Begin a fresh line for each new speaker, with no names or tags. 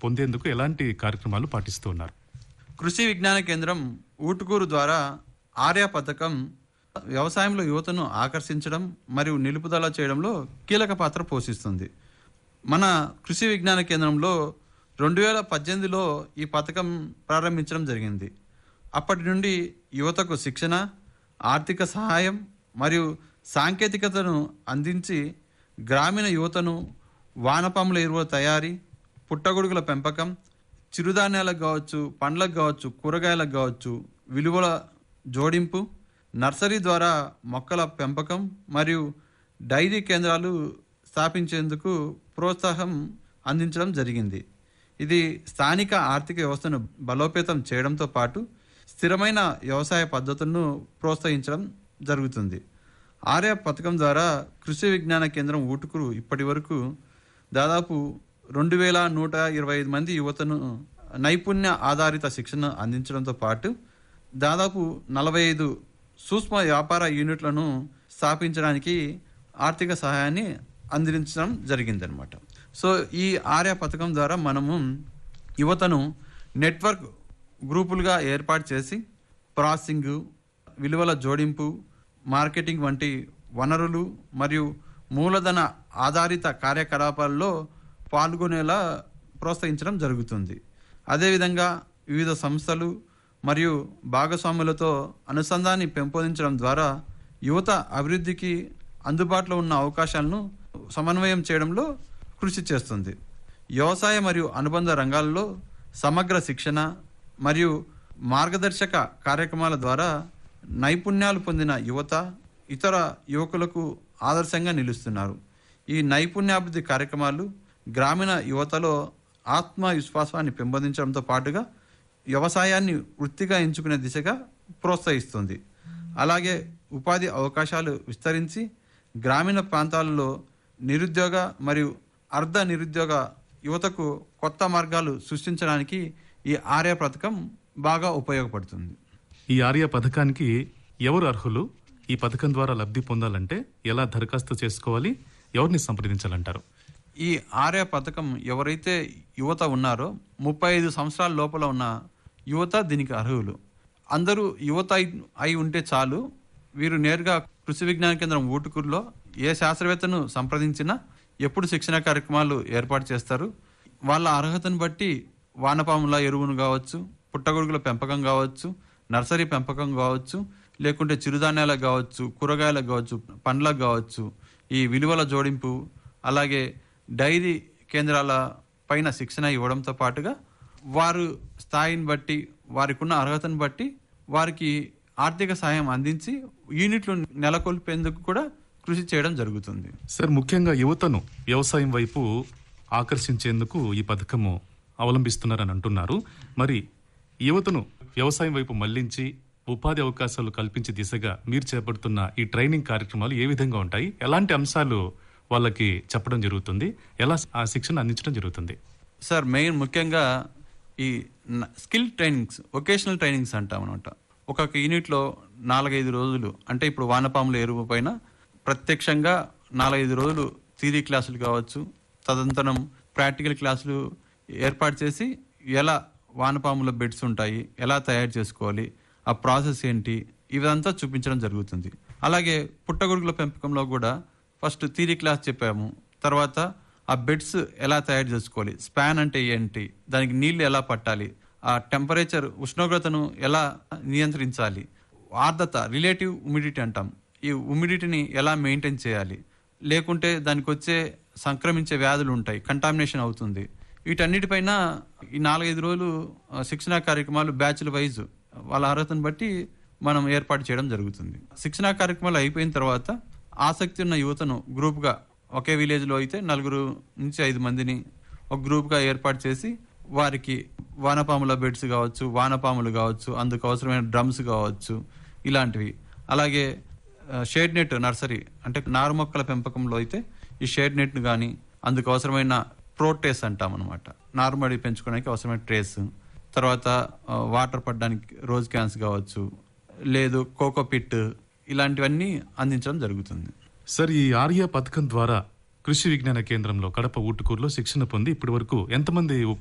పొందేందుకు ఎలాంటి కార్యక్రమాలు పాటిస్తూ ఉన్నారు?
కృషి విజ్ఞాన కేంద్రం ఊటుకూరు ద్వారా ఆర్య పథకం వ్యవసాయంలో యువతను ఆకర్షించడం మరియు నిలుపుదల చేయడంలో కీలక పాత్ర పోషిస్తుంది. మన కృషి విజ్ఞాన కేంద్రంలో 2018లో ఈ పథకం ప్రారంభించడం జరిగింది. అప్పటి నుండి యువతకు శిక్షణ, ఆర్థిక సహాయం మరియు సాంకేతికతను అందించి గ్రామీణ యువతను వానపాముల ఎరువుల తయారీ, పుట్టగొడుగుల పెంపకం, చిరుధాన్యాలకు కావచ్చు, పండ్లకు కావచ్చు, కూరగాయలకు కావచ్చు, విలువల జోడింపు, నర్సరీ ద్వారా మొక్కల పెంపకం మరియు డైరీ కేంద్రాలు స్థాపించేందుకు ప్రోత్సాహం అందించడం జరిగింది. ఇది స్థానిక ఆర్థిక వ్యవస్థను బలోపేతం చేయడంతో పాటు స్థిరమైన వ్యవసాయ పద్ధతులను ప్రోత్సహించడం జరుగుతుంది. ఆర్య పథకం ద్వారా కృషి విజ్ఞాన కేంద్రం ఊటుకూరు ఇప్పటి వరకు దాదాపు 2125 మంది యువతను నైపుణ్య ఆధారిత శిక్షణ అందించడంతో పాటు దాదాపు 45 సూక్ష్మ వ్యాపార యూనిట్లను స్థాపించడానికి ఆర్థిక సహాయాన్ని అందించడం జరిగిందనమాట. సో ఈ ఆర్య పథకం ద్వారా మనము యువతను నెట్వర్క్ గ్రూపులుగా ఏర్పాటు చేసి ప్రాసెసింగ్, విలువల జోడింపు, మార్కెటింగ్ వంటి వనరులు మరియు మూలధన ఆధారిత కార్యకలాపాల్లో పాల్గొనేలా ప్రోత్సహించడం జరుగుతుంది. అదేవిధంగా వివిధ సంస్థలు మరియు భాగస్వాములతో అనుసంధాన్ని పెంపొందించడం ద్వారా యువత అభివృద్ధికి అందుబాటులో ఉన్న అవకాశాలను సమన్వయం చేయడంలో కృషి చేస్తుంది. వ్యవసాయ మరియు అనుబంధ రంగాల్లో సమగ్ర శిక్షణ మరియు మార్గదర్శక కార్యక్రమాల ద్వారా నైపుణ్యాలు పొందిన యువత ఇతర యువకులకు ఆదర్శంగా నిలుస్తున్నారు. ఈ నైపుణ్యాభివృద్ధి కార్యక్రమాలు గ్రామీణ యువతలో ఆత్మవిశ్వాసాన్ని పెంపొందించడంతో పాటుగా వ్యవసాయాన్ని వృత్తిగా ఎంచుకునే దిశగా ప్రోత్సహిస్తుంది. అలాగే ఉపాధి అవకాశాలు విస్తరించి గ్రామీణ ప్రాంతాలలో నిరుద్యోగ మరియు అర్ధ నిరుద్యోగ యువతకు కొత్త మార్గాలు సృష్టించడానికి ఈ ఆర్య పథకం బాగా ఉపయోగపడుతుంది.
ఈ ఆర్య పథకానికి ఎవరు అర్హులు? ఈ పథకం ద్వారా లబ్ధి పొందాలంటే ఎలా దరఖాస్తు చేసుకోవాలి? ఎవరిని సంప్రదించాలంటారు?
ఈ ఆర్య పథకం ఎవరైతే యువత ఉన్నారో 35 సంవత్సరాల లోపల ఉన్న యువత దీనికి అర్హులు. అందరూ యువత అయి ఉంటే చాలు. వీరు నేరుగా కృషి విజ్ఞాన కేంద్రం ఊటుకూరులో ఏ శాస్త్రవేత్తను సంప్రదించినా ఎప్పుడు శిక్షణ కార్యక్రమాలు ఏర్పాటు చేస్తారు. వాళ్ళ అర్హతను బట్టి వానపాముల ఎరువును కావచ్చు, పుట్టగొడుగుల పెంపకం కావచ్చు, నర్సరీ పెంపకం కావచ్చు, లేకుంటే చిరుధాన్యాలకు కావచ్చు, కూరగాయలకు కావచ్చు, పండ్లకు కావచ్చు, ఈ విలువల జోడింపు, అలాగే డైరీ కేంద్రాల పైన శిక్షణ ఇవ్వడంతో పాటుగా వారు స్థాయిని బట్టి, వారికి ఉన్న అర్హతను బట్టి వారికి ఆర్థిక సహాయం అందించి యూనిట్లు నెలకొల్పేందుకు కూడా కృషి చేయడం జరుగుతుంది.
సార్, ముఖ్యంగా యువతను వ్యవసాయం వైపు ఆకర్షించేందుకు ఈ పథకము అవలంబిస్తున్నారని అంటున్నారు. మరి యువతను వ్యవసాయం వైపు మళ్లించి ఉపాధి అవకాశాలు కల్పించే దిశగా మీరు చేపడుతున్న ఈ ట్రైనింగ్ కార్యక్రమాలు ఏ విధంగా ఉంటాయి? ఎలాంటి అంశాలు వాళ్ళకి చెప్పడం జరుగుతుంది? ఎలా ఆ శిక్షణ అందించడం జరుగుతుంది?
సార్, మెయిన్ ముఖ్యంగా ఈ స్కిల్ ట్రైనింగ్స్, వొకేషనల్ ట్రైనింగ్స్ అంటాం అనమాట. ఒక్కొక్క యూనిట్లో 4-5 రోజులు, అంటే ఇప్పుడు వానపాముల ఎరువు పైన ప్రత్యక్షంగా 4-5 రోజులు థియరీ క్లాసులు కావచ్చు, తదనంతరం ప్రాక్టికల్ క్లాసులు ఏర్పాటు చేసి ఎలా వానపాముల బెడ్స్ ఉంటాయి, ఎలా తయారు చేసుకోవాలి, ఆ ప్రాసెస్ ఏంటి, ఇదంతా చూపించడం జరుగుతుంది. అలాగే పుట్టగొడుగుల పెంపకంలో కూడా ఫస్ట్ థియరీ క్లాస్ చెప్పాము. తర్వాత ఆ బెడ్స్ ఎలా తయారు చేసుకోవాలి, స్పాన్ అంటే ఏంటి, దానికి నీళ్లు ఎలా పట్టాలి, ఆ టెంపరేచర్ ఉష్ణోగ్రతను ఎలా నియంత్రించాలి, ఆర్ద్రత రిలేటివ్ హ్యూమిడిటీ అంటాం, ఈ హ్యూమిడిటీని ఎలా మెయింటైన్ చేయాలి, లేకుంటే దానికి వచ్చే సంక్రమించే వ్యాధులు ఉంటాయి, కంటామినేషన్ అవుతుంది. వీటన్నిటిపైన ఈ 4-5 రోజులు శిక్షణా కార్యక్రమాలు బ్యాచ్ల వైజ్ వాళ్ళ అర్హతను బట్టి మనం ఏర్పాటు చేయడం జరుగుతుంది. శిక్షణా కార్యక్రమాలు అయిపోయిన తర్వాత ఆసక్తి ఉన్న యువతను గ్రూప్గా, ఒకే విలేజ్లో అయితే 4-5 మందిని ఒక గ్రూప్గా ఏర్పాటు చేసి వారికి వానపాముల బెడ్స్ కావచ్చు, వానపాములు కావచ్చు, అందుకు అవసరమైన డ్రమ్స్ కావచ్చు, ఇలాంటివి. అలాగే షేడ్ నెట్ నర్సరీ, అంటే నారు మొక్కల పెంపకంలో అయితే ఈ షేడ్ నెట్ను కానీ, అందుకు అవసరమైన ప్రోటేస్ అంటాం అనమాట, నారుమడి పెంచుకోవడానికి అవసరమైన ట్రేస్, తర్వాత వాటర్ పడడానికి రోజ్ క్యాన్స్ కావచ్చు, లేదు కోకో పిట్, ఇలాంటివన్నీ అందించడం జరుగుతుంది.
సార్, ఈ ఆర్య పథకం ద్వారా కృషి విజ్ఞాన కేంద్రంలో కడప ఊటుకూరులో శిక్షణ పొంది ఇప్పటి వరకు ఎంతమంది